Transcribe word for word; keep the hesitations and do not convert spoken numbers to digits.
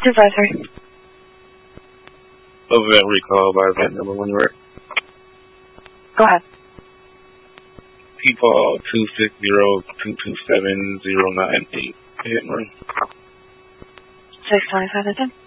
two five three. Event recall by event number when you're ready. Go ahead. People two six zero two two seven zero nine eight. Hit and run. six twenty-five, I think.